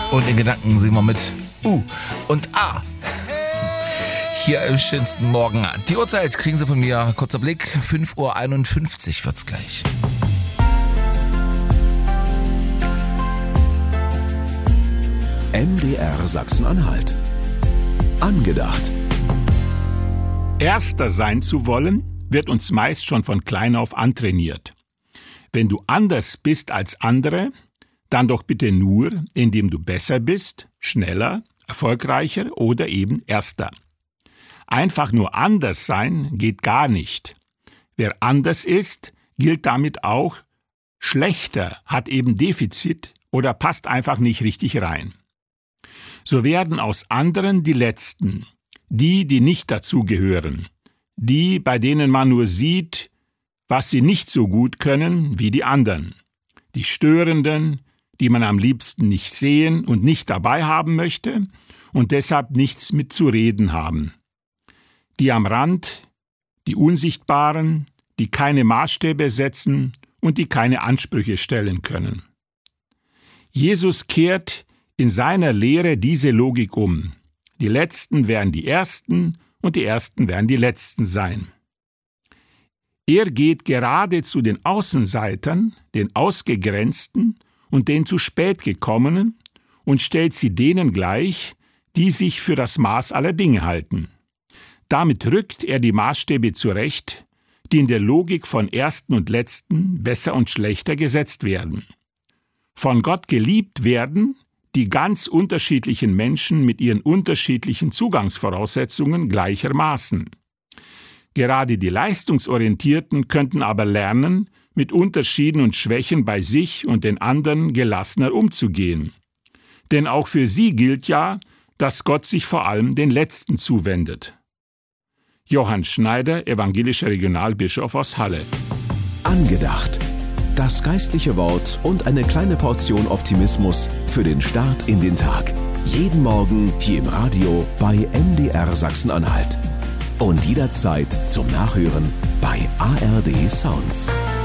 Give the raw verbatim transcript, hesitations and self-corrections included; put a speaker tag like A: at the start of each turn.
A: Und in Gedanken singen wir mit U und A. Hier im schönsten Morgen. Die Uhrzeit kriegen Sie von mir. Kurzer Blick. fünf Uhr einundfünfzig wird's gleich.
B: M D R Sachsen-Anhalt. Angedacht.
C: Erster sein zu wollen, wird uns meist schon von klein auf antrainiert. Wenn du anders bist als andere, dann doch bitte nur, indem du besser bist, schneller, erfolgreicher oder eben Erster. Einfach nur anders sein geht gar nicht. Wer anders ist, gilt damit auch schlechter, hat eben Defizit oder passt einfach nicht richtig rein. So werden aus anderen die Letzten, die, die nicht dazugehören, die, bei denen man nur sieht, was sie nicht so gut können wie die anderen, die Störenden, die man am liebsten nicht sehen und nicht dabei haben möchte und deshalb nichts mitzureden haben. Die am Rand, die Unsichtbaren, die keine Maßstäbe setzen und die keine Ansprüche stellen können. Jesus kehrt in seiner Lehre diese Logik um. Die Letzten werden die Ersten und die Ersten werden die Letzten sein. Er geht gerade zu den Außenseitern, den Ausgegrenzten und den zu spät gekommenen und stellt sie denen gleich, die sich für das Maß aller Dinge halten. Damit rückt er die Maßstäbe zurecht, die in der Logik von Ersten und Letzten besser und schlechter gesetzt werden. Von Gott geliebt werden die ganz unterschiedlichen Menschen mit ihren unterschiedlichen Zugangsvoraussetzungen gleichermaßen. Gerade die Leistungsorientierten könnten aber lernen, mit Unterschieden und Schwächen bei sich und den anderen gelassener umzugehen. Denn auch für sie gilt ja, dass Gott sich vor allem den Letzten zuwendet. Johann Schneider, evangelischer Regionalbischof aus Halle.
B: Angedacht. Das geistliche Wort und eine kleine Portion Optimismus für den Start in den Tag. Jeden Morgen hier im Radio bei M D R Sachsen-Anhalt. Und jederzeit zum Nachhören bei A R D Sounds.